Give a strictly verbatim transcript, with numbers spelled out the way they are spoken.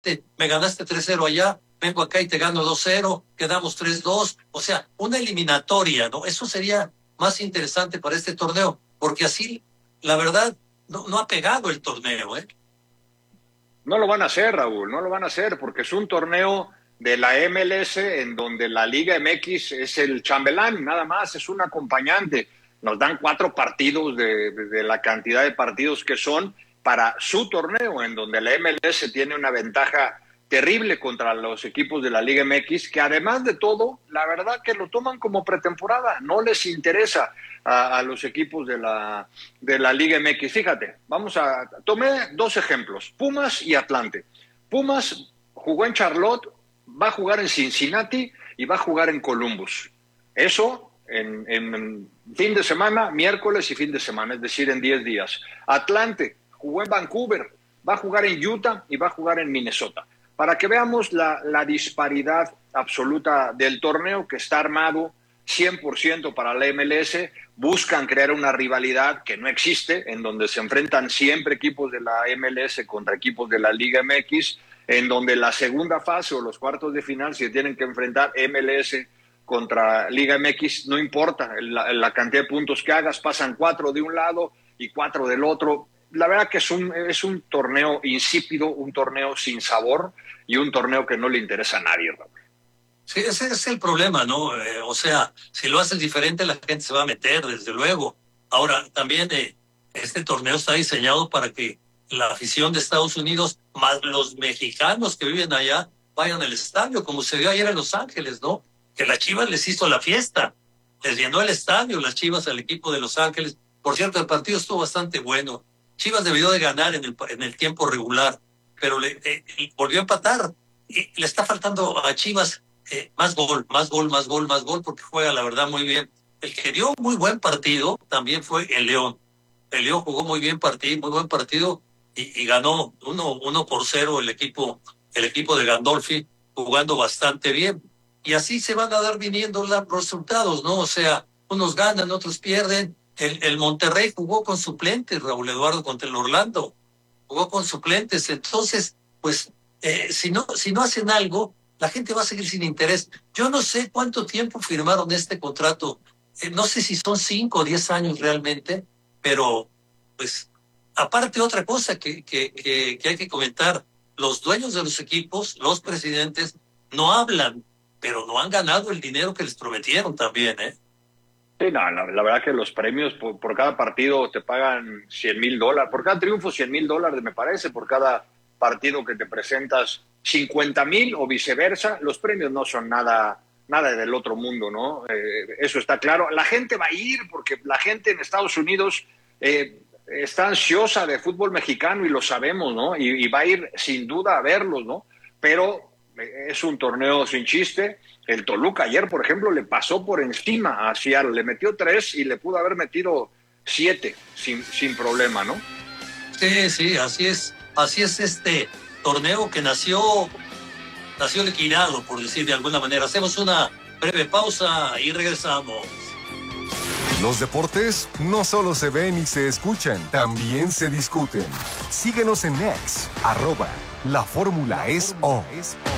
me ganaste tres cero allá, vengo acá y te gano dos cero, quedamos tres dos, o sea, una eliminatoria, ¿no? Eso sería más interesante para este torneo, porque así, la verdad, no, no ha pegado el torneo, ¿eh? No lo van a hacer, Raúl, no lo van a hacer, porque es un torneo de la M L S en donde la Liga M X es el chambelán, nada más, es un acompañante. Nos dan cuatro partidos de, de, de la cantidad de partidos que son para su torneo, en donde la M L S tiene una ventaja terrible contra los equipos de la Liga M X, que además de todo, la verdad que lo toman como pretemporada, no les interesa a, a los equipos de la, de la Liga M X. Fíjate, vamos a, tomé dos ejemplos, Pumas y Atlante. Pumas jugó en Charlotte, va a jugar en Cincinnati y va a jugar en Columbus. Eso en, en fin de semana, miércoles y fin de semana, es decir, en diez días. Atlante jugó en Vancouver, va a jugar en Utah y va a jugar en Minnesota. Para que veamos la, la disparidad absoluta del torneo, que está armado cien por ciento para la M L S, buscan crear una rivalidad que no existe, en donde se enfrentan siempre equipos de la M L S contra equipos de la Liga M X, en donde la segunda fase o los cuartos de final se tienen que enfrentar M L S contra Liga M X, no importa la, la cantidad de puntos que hagas, pasan cuatro de un lado y cuatro del otro. La verdad que es un, es un torneo insípido, un torneo sin sabor y un torneo que no le interesa a nadie, Raúl. Sí, ese es el problema, ¿no? Eh, o sea, si lo haces diferente, la gente se va a meter, desde luego. Ahora, también eh, este torneo está diseñado para que la afición de Estados Unidos, más los mexicanos que viven allá, vayan al estadio, como se vio ayer en Los Ángeles, ¿no? Que la Chivas les hizo la fiesta, les llenó el estadio, las Chivas al equipo de Los Ángeles. Por cierto, el partido estuvo bastante bueno. Chivas debió de ganar en el, en el tiempo regular, pero le, eh, volvió a empatar. Y le está faltando a Chivas eh, más gol, más gol, más gol, más gol, porque juega la verdad muy bien. El que dio muy buen partido también fue el León. El León jugó muy bien partido, muy buen partido y, y ganó uno, uno por cero el equipo, el equipo de Gandolfi, jugando bastante bien. Y así se van a dar viniendo los resultados, ¿no? O sea, unos ganan, otros pierden. El, el Monterrey jugó con suplentes, Raúl Eduardo, contra el Orlando. Jugó con suplentes. Entonces, pues, eh, si no, si no hacen algo, la gente va a seguir sin interés. Yo no sé cuánto tiempo firmaron este contrato. Eh, no sé si son cinco o diez años realmente, pero, pues, aparte otra cosa que, que, que, que hay que comentar, los dueños de los equipos, los presidentes, no hablan, pero no han ganado el dinero que les prometieron también, ¿eh? Sí, no, la, la verdad que los premios por, por cada partido te pagan cien mil dólares, por cada triunfo cien mil dólares me parece, por cada partido que te presentas cincuenta mil o viceversa. Los premios no son nada, nada del otro mundo, ¿no? Eh, eso está claro. La gente va a ir porque la gente en Estados Unidos eh, está ansiosa de fútbol mexicano y lo sabemos, ¿no? Y, y va a ir sin duda a verlos, ¿no? Pero es un torneo sin chiste. El Toluca ayer, por ejemplo, le pasó por encima a Seattle, le metió tres y le pudo haber metido siete sin, sin problema, ¿no? Sí, sí, así es. Así es este torneo que nació, nació liquidado, por decir de alguna manera. Hacemos una breve pausa y regresamos. Los deportes no solo se ven y se escuchan, también se discuten. Síguenos en X, arroba, la fórmula es O.